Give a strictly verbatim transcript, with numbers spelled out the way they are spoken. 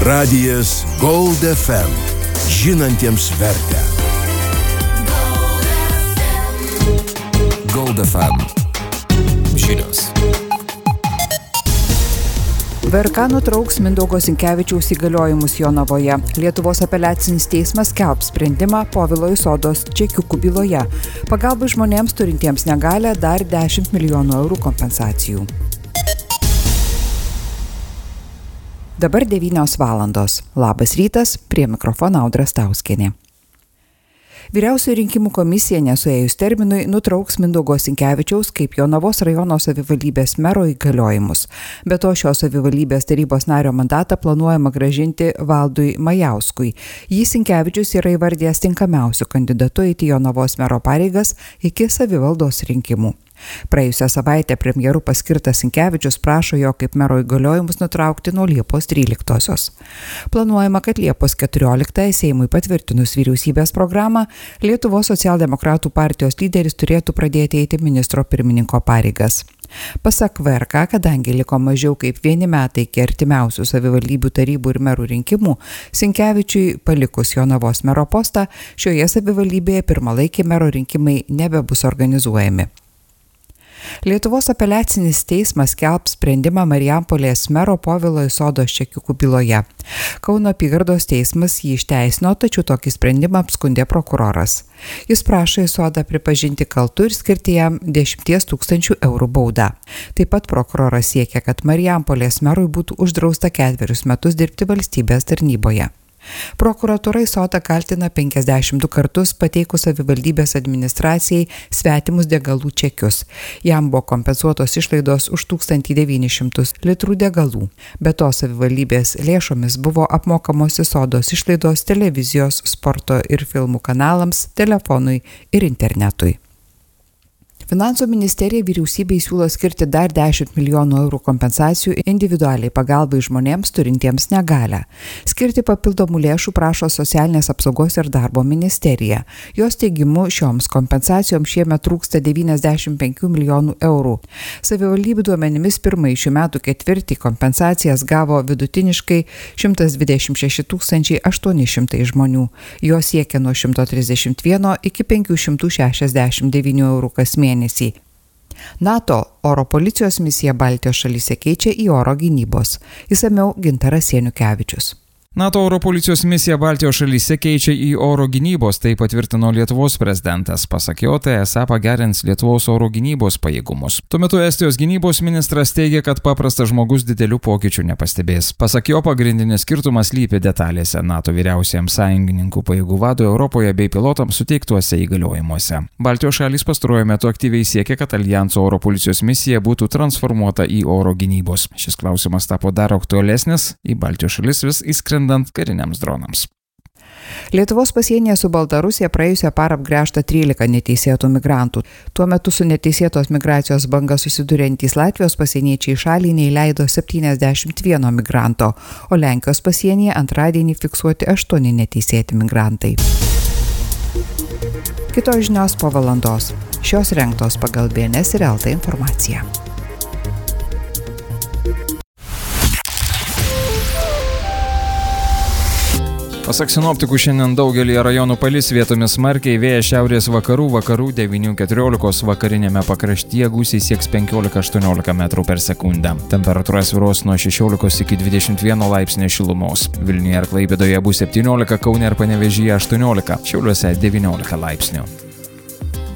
Radijas Gold F M. Žinantiems vertę. Gold F M. Žinios. V R K nutrauks Mindaugo Sinkevičiaus įgaliojimus Jonavoje. Lietuvos apeliacinis teismas skelbs sprendimą Povilo Isodos čekiukų byloje. Pagalbai žmonėms turintiems negalią dar dešimt milijonų eurų kompensacijų. Dabar devynios valandos. Labas rytas, prie mikrofono Audra Stauskienė. Vyriausioji rinkimų komisija nesuėjus terminui nutrauks Mindaugo Sinkevičiaus kaip Jonavos rajono savivaldybės mero įgaliojimus. Be to šios savivaldybės tarybos nario mandatą planuojama grąžinti Valdui Majauskui. Jį Sinkevičius yra įvardijęs tinkamiausių kandidatų eiti Jonavos mero pareigas iki savivaldos rinkimų. Praėjusią savaitę premjeru paskirtas Sinkevičius prašo jo kaip mero įgaliojimus nutraukti nuo Liepos tryliktosios. Planuojama, kad Liepos keturioliktąją Seimui patvirtinus vyriausybės programą, Lietuvos socialdemokratų partijos lyderis turėtų pradėti eiti ministro pirmininko pareigas. Pasak V R K, kadangi liko mažiau kaip vieni metai iki artimiausių savivaldybių tarybų ir merų rinkimų, Sinkevičiui palikus Jonavos mero postą, šioje savivaldybėje pirmalaikiai mero rinkimai nebebus organizuojami. Lietuvos apeliacinis teismas skelbs sprendimą Marijampolės mero Povilo Isodos čekiukų byloje. Kauno apygardos teismas jį išteisino, tačiau tokį sprendimą apskundė prokuroras. Jis prašo Isodą pripažinti kaltu ir skirti jam dešimties tūkstančių eurų baudą. Taip pat prokuroras siekia, kad Marijampolės merui būtų uždrausta ketverius metus dirbti valstybės tarnyboje. Prokuratūra Isodą kaltina penkiasdešimt du kartus pateikus savivaldybės administracijai svetimus degalų čekius. Jam buvo kompensuotos išlaidos už tūkstantį devynis šimtus litrų degalų. Be to savivaldybės lėšomis buvo apmokamos Isodos išlaidos televizijos, sporto ir filmų kanalams, telefonui ir internetui. Finansų ministerija vyriausybei siūlo skirti dar dešimt milijonų eurų kompensacijų individualiai pagalbai žmonėms turintiems negalią. Skirti papildomų lėšų prašo Socialinės apsaugos ir darbo ministerija. Jos teigimu šioms kompensacijoms šiemet trūksta devyniasdešimt penkių milijonų eurų. Savivaldybių duomenimis pirmąjį šių metų ketvirtį kompensacijas gavo vidutiniškai šimtas dvidešimt šeši tūkstančiai aštuoni šimtai žmonių. Jos siekia nuo šimto trisdešimt vieno iki penkių šimtų šešiasdešimt devynių eurų kas mėnesį. NATO oro policijos misiją Baltijos šalyse keičia į oro gynybos. Išsamiau Gintaras Janukevičius. NATO oro policijos misija Baltijos šalyse keičia į oro gynybos, tai patvirtino Lietuvos prezidentas. Pasak jo, tai esą pagerins Lietuvos oro gynybos pajėgumus. Tuo metu Estijos gynybos ministras teigia, kad paprastas žmogus didelių pokyčių nepastebės. Pasak jo, pagrindinis skirtumas slypi detalėse NATO vyriausiajam sąjungininkų pajėgų vadui Europoje bei pilotams suteiktuose įgaliojimuose. Baltijos šalys pastaruoju metu aktyviai siekia, kad Aljanso oro policijos misija būtų transformuota į oro gynybos. Šis klausimas tapo dar aktualesnis, į Baltijos šalis vis įskrenda kariniams dronams. Lietuvos pasienyje su Baltarusija praėjusią parą apgręžta trylika neteisėtų migrantų. Tuo metu su neteisėtos migracijos banga susiduriantys Latvijos pasieniečiai šaliai neįleido septyniasdešimt vieno migranto, o Lenkijos pasienyje antradienį fiksuoti aštuoni neteisėti migrantai. Kitos žinios po valandos. Šios rengtos pagal B N S ir L T informaciją. Pasak sinoptikų, šiandien daugelį rajonų palis, vietomis smarkiai, vėjas šiaurės vakarų, vakarų devynių keturiolikos, vakarinėme pakraštyje gūsiai sieks penkiolika aštuoniolika metrų per sekundę. Temperatūra svyruos nuo šešiolikos iki dvidešimt vieno laipsnio šilumos. Vilniuje ir Klaipėdoje bus septyniolika, Kaune ir Panevėžyje aštuoniolika, Šiauliuose devyniolika laipsnių.